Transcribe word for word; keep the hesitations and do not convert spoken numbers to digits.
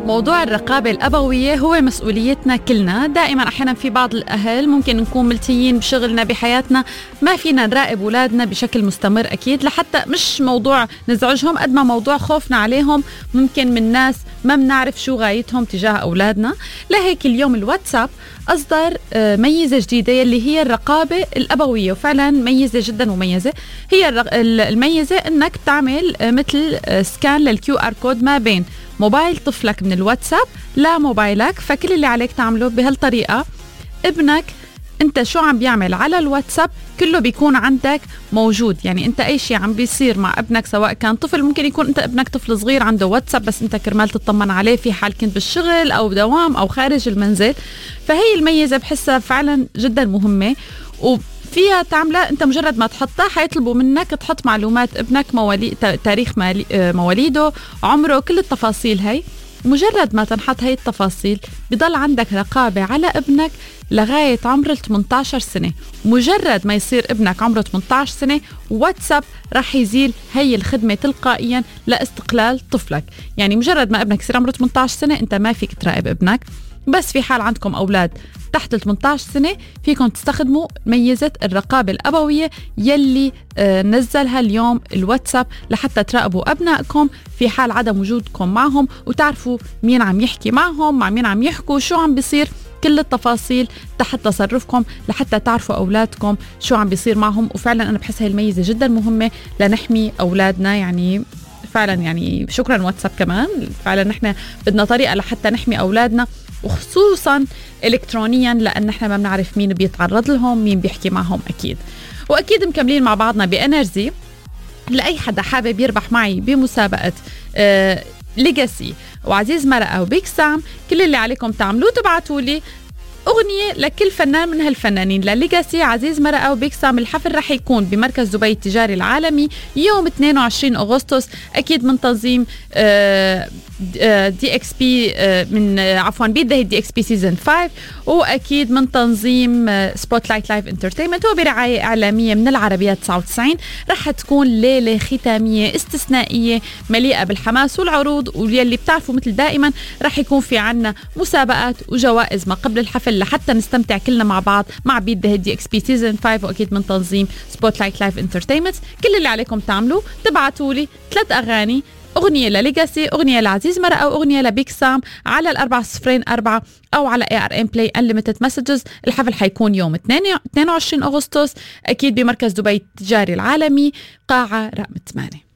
موضوع الرقابة الأبوية هو مسؤوليتنا كلنا. دائما أحيانا في بعض الأهل ممكن نكون ملتيين بشغلنا بحياتنا، ما فينا نراقب أولادنا بشكل مستمر أكيد، لحتى مش موضوع نزعجهم قد ما موضوع خوفنا عليهم ممكن من ناس ما بنعرف شو غايتهم تجاه أولادنا. لهيك اليوم الواتساب أصدر ميزة جديدة اللي هي الرقابة الأبوية، وفعلا ميزة جدا مميزة. هي الميزة أنك تعمل مثل سكان للكيو آر كود ما بين موبايل طفلك من الواتساب لا موبايلك. فكل اللي عليك تعمله بهالطريقة، ابنك انت شو عم بيعمل على الواتساب كله بيكون عندك موجود. يعني انت اي شيء عم بيصير مع ابنك، سواء كان طفل، ممكن يكون انت ابنك طفل صغير عنده واتساب بس انت كرمال تطمن عليه في حال كنت بالشغل او دوام او خارج المنزل. فهي الميزة بحسها فعلا جدا مهمة، وفيها تعملها انت مجرد ما تحطها حيطلبوا منك تحط معلومات ابنك، مواليد، تاريخ مواليده، عمره، كل التفاصيل هاي. مجرد ما تنحط هاي التفاصيل بضل عندك رقابة على ابنك لغاية عمر ثمانية عشر سنة. مجرد ما يصير ابنك عمره ثمانية عشر سنة، واتساب رح يزيل هاي الخدمة تلقائيا لاستقلال طفلك. يعني مجرد ما ابنك يصير عمره ثمانية عشر سنة انت ما فيك تراقب ابنك، بس في حال عندكم أولاد تحت ثمانية عشر سنة فيكم تستخدموا ميزة الرقابة الأبوية يلي آه نزلها اليوم الواتساب لحتى تراقبوا أبنائكم في حال عدم وجودكم معهم، وتعرفوا مين عم يحكي معهم، مع مين عم يحكوا، شو عم بيصير، كل التفاصيل تحت تصرفكم لحتى تعرفوا أولادكم شو عم بيصير معهم. وفعلا أنا بحس هاي الميزة جدا مهمة لنحمي أولادنا. يعني فعلا يعني شكرا واتساب، كمان فعلا نحن بدنا طريقة لحتى نحمي أولادنا، وخصوصا إلكترونيا، لأن نحن ما بنعرف مين بيتعرض لهم، مين بيحكي معهم أكيد. وأكيد مكملين مع بعضنا بإنرجي. لأي حدا حابب يربح معي بمسابقة آه ليجاسي وعزيز مرقة وبيك سام، كل اللي عليكم تعملوه تبعتوا لي أغنية لكل فنان من هالفنانين لليجاسي، عزيز مرقة وبيك سام. الحفل رح يكون بمركز دبي التجاري العالمي يوم اثنين وعشرين أغسطس، أكيد من تنظيم دي اكس بي من عفوا بيده دي اكس بي سيزن خمسة، وأكيد من تنظيم سبوت لايت لايف انترتينمنت، وبرعاية إعلامية من العربية تسعة وتسعين. رح تكون ليلة ختامية استثنائية مليئة بالحماس والعروض، واللي بتعرفوا مثل دائما رح يكون في عنا مسابقات وجوائز ما قبل الحفل لحتى نستمتع كلنا مع بعض مع بيد ذا دي اكس بي سيزن خمسة، واكيد من تنظيم سبوت لايت لايف انترتينمنت. كل اللي عليكم تعملوا تبعتوا لي ثلاث اغاني، اغنيه لليجاسي، اغنيه لعزيز مرقه، واغنيه لبيك سام على الأربعة صفرين أربعة او على اي ار ام بلاي انليمتد مسجز. الحفل حيكون يوم اثنين وعشرين أغسطس، اكيد بمركز دبي التجاري العالمي، قاعه رقم ثمانية.